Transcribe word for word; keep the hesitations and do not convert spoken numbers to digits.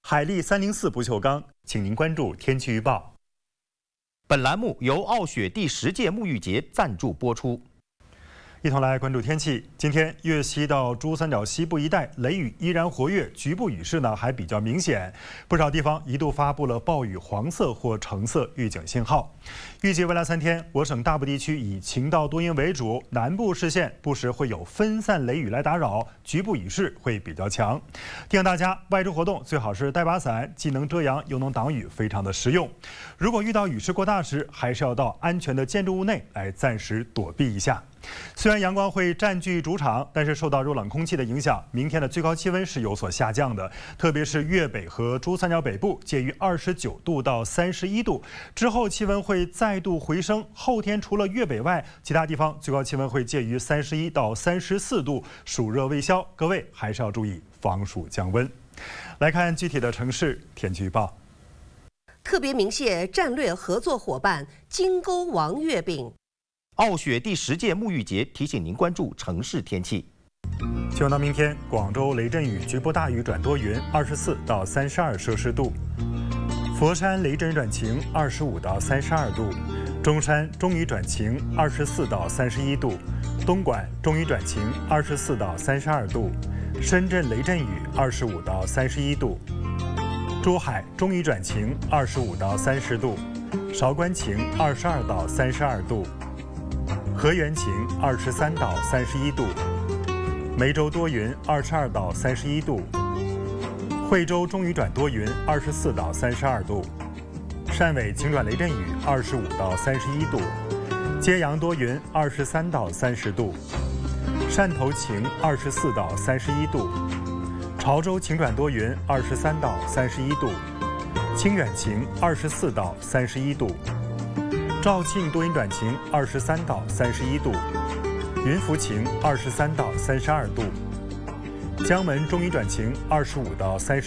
海力三零四不锈钢，请您关注天气预报。 本栏目由傲雪第十届沐浴节赞助播出。 一同来关注天气。今天粤西到珠三角西部一带雷雨依然活跃，局部雨势呢还比较明显，不少地方一度发布了暴雨黄色或橙色预警信号。预计未来三天，我省大部地区以晴到多云为主，南部市县不时会有分散雷雨来打扰，局部雨势会比较强。提醒大家，外出活动最好是带把伞，既能遮阳又能挡雨，非常的实用。如果遇到雨势过大时，还是要到安全的建筑物内来暂时躲避一下。虽然阳光会占据主场，但是受到弱冷空气的影响，明天的最高气温是有所下降的，特别是粤北和珠三角北部介于二十九度到三十一度，之后气温会再度回升。后天除了粤北外，其他地方最高气温会介于三十一到三十四度，暑热未消，各位还是要注意防暑降温。来看具体的城市天气预报。 特别鸣谢战略合作伙伴金钩王月饼。 傲雪第十届沐浴节提醒您关注城市天气。 气温到明天，广州雷阵雨，局部大雨转多云，二十四到三十二摄氏度；佛山雷阵转晴，二十五到三十二度；中山中雨转晴，二十四到三十一度；东莞中雨转晴，二十四到三十二度；深圳雷阵雨，二十五到三十一度；珠海中雨转晴，二十五到三十度；韶关晴，二十二到三十二度。河源晴，二十三到三十一度；梅州多云，二十二到三十一度；惠州中雨转多云，二十四到三十二度；汕尾晴转雷阵雨，二十五到三十一度；揭阳多云，二十三到三十度；汕头晴，二十四到三十一度；潮州晴转多云，二十三到三十一度；清远晴，二十四到三十一度。肇庆多云转晴，二十三到三十一度；云浮晴，二十三到三十二度；江门中雨转晴，二十五到三十。